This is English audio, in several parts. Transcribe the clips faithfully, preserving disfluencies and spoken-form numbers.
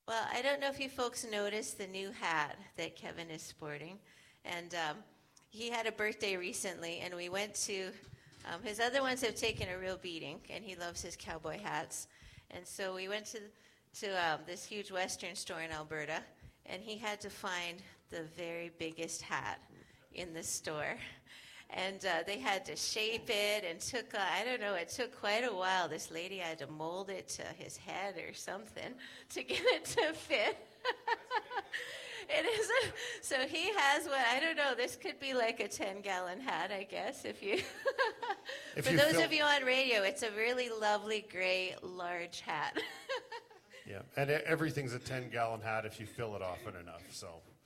Well, I don't know if you folks noticed the new hat that Kevin is sporting. And um, he had a birthday recently, and we went to, um, his other ones have taken a real beating, and he loves his cowboy hats. And so we went to, to um, this huge Western store in Alberta, and he had to find the very biggest hat in the store. And uh, they had to shape it, and took, uh, I don't know, it took quite a while. This lady had to mold it to his head or something to get it to fit. It is a, so he has what, I don't know, this could be like a ten-gallon hat, I guess, if you... If For you those fill- of you on radio, it's a really lovely, gray, large hat. Yeah, and e- everything's a ten-gallon hat if you fill it often enough, so...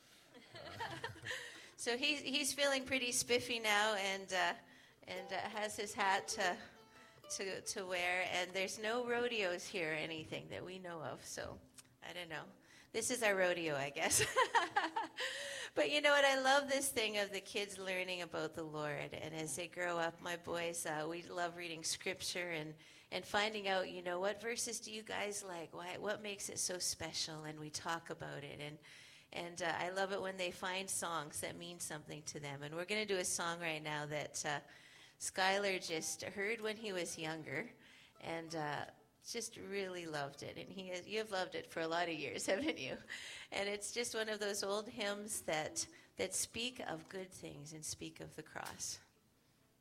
So he's he's feeling pretty spiffy now, and uh, and uh, has his hat to, to to wear. And there's no rodeos here or anything that we know of. So I don't know. This is our rodeo, I guess. But you know what? I love this thing of the kids learning about the Lord, and as they grow up, my boys, uh, we love reading Scripture and and finding out, you know, what verses do you guys like? Why? What makes it so special? And we talk about it and. And uh, I love it when they find songs that mean something to them. And we're going to do a song right now that uh, Skylar just heard when he was younger, and uh, just really loved it. And he has, you have loved it for a lot of years, haven't you? And it's just one of those old hymns that that speak of good things and speak of the cross.